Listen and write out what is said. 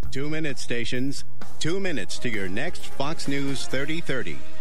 2 minute stations, 2 minutes to your next Fox News 3030.